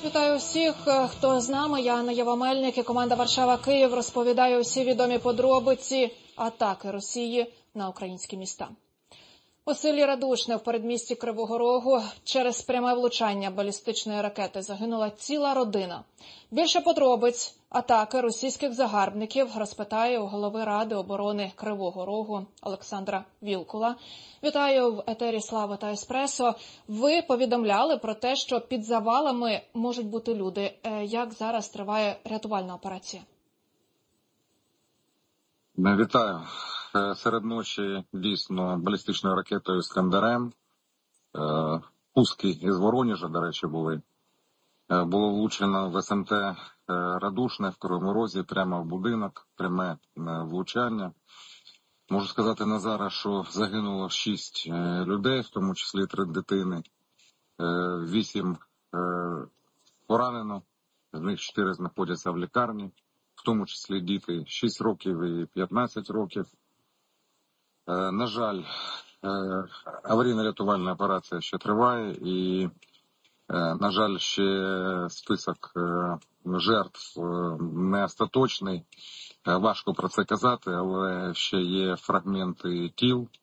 Вітаю всіх, хто з нами. Я Анна Єва-Мельник і команда Варшава-Київ розповідає усі відомі подробиці атаки Росії на українські міста. У селі Радушне в передмісті Кривого Рогу через пряме влучання балістичної ракети загинула ціла родина. Більше подробиць атаки російських загарбників розпитає у голови Ради оборони Кривого Рогу Олександра Вілкула. Вітаю в етері «Слава» та «Еспресо». Ви повідомляли про те, що під завалами можуть бути люди. Як зараз триває рятувальна операція? Вітаю. Серед ночі, дійсно, балістичною ракетою «Іскандерем», пуски із Воронежа, до речі, було влучено в СМТ Радушне в Кривому Розі, прямо в будинок, пряме влучання. Можу сказати на зараз, що загинуло 6 людей, в тому числі 3 дитини, 8 поранено, з них 4 знаходяться в лікарні, в тому числі діти 6 років і 15 років. На жаль, аварійно-рятувальна операція ще триває і, на жаль, ще список жертв не остаточний. Важко про це казати, але ще є фрагменти тіл,